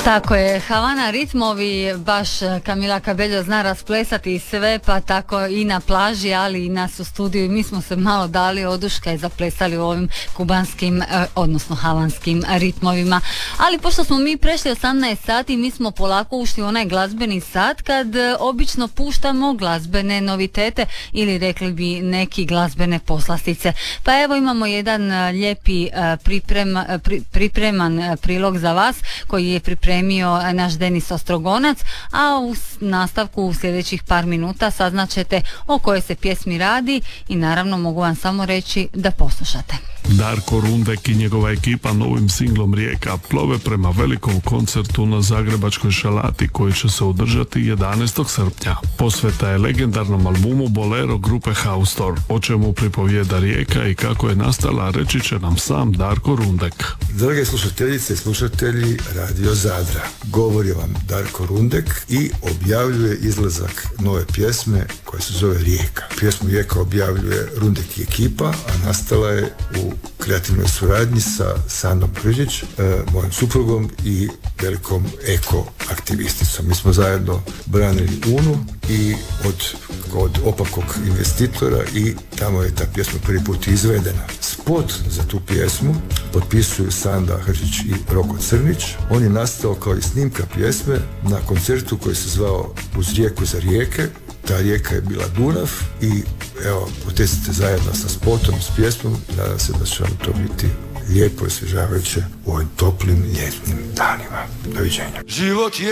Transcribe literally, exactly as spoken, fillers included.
Tako je, Havana ritmovi, baš Camila Cabello zna rasplesati sve, pa tako i na plaži, ali i nas u studiju. Mi smo se malo dali oduška i zaplesali u ovim kubanskim, odnosno havanskim ritmovima. Ali pošto smo mi prešli osamnaest sati, mi smo polako ušli u onaj glazbeni sat kad obično puštamo glazbene novitete ili rekli bi neki glazbene poslastice. Pa evo imamo jedan lijepi priprema, pri, pripreman prilog za vas koji je pripremio naš Denis Ostrogonac, a u nastavku u sljedećih par minuta saznaćete o kojoj se pjesmi radi i naravno mogu vam samo reći da poslušate. Darko Rundek i njegova ekipa novim singlom Rijeka plove prema velikom koncertu na zagrebačkoj Šalati koji će se održati jedanaestog srpnja. Posveta je legendarnom albumu Bolero grupe Haustor. O čemu pripovijeda Rijeka i kako je nastala reći će nam sam Darko Rundek. Drage slušateljice i slušatelji Radio Zadra, govori vam Darko Rundek i objavljuje izlazak nove pjesme koja se zove Rijeka. Pjesmu Rijeka objavljuje Rundek i ekipa, a nastala je u kreativnoj suradnji sa Sandom Kržić, e, mojim suprugom i velikom eko aktivisticom. Mi smo zajedno branili Unu i od, od opakog investitora i tamo je ta pjesma prvi put izvedena. Spot za tu pjesmu potpisuju Sanda Hržić i Roko Crnić. On je nastao kao i snimka pjesme na koncertu koji se zvao Uz rijeku za rijeke. Ta rijeka je bila Dunav i evo, potesite zajedno sa spotom, s pjesmom. Nadam se da će vam to biti lijepo i osvježavajuće u ovim toplim ljetnim danima. Doviđenja. Život je